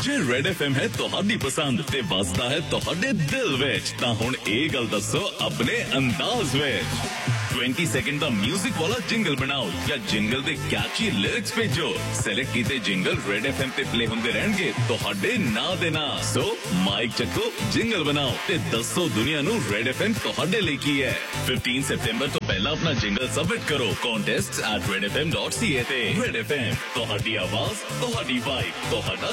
जे red FM है तुहाडी पसंद ते वजदा है तुहाडे दिल विच तां हुण इह गल दस्सो अपने अंदाज विच 20 सेकंड दा म्यूजिक वाला जिंगल बनाओ या जिंगल दे कैची लिरिक्स भेजो सिलेक्ट कीते जिंगल रेड FM ते प्ले हुंदे रहणगे तुहाडे नां दे नां सो माइक चक्को जिंगल बनाओ ते दस्सो दुनिया नू रेड FM तुहाडे लिए की है 15 सितंबर तो पहला अपना जिंगल सबमिट करो contests@redfm.ca ते रेड FM तुहाडी आवाज तुहाडी वाइब तुहाडा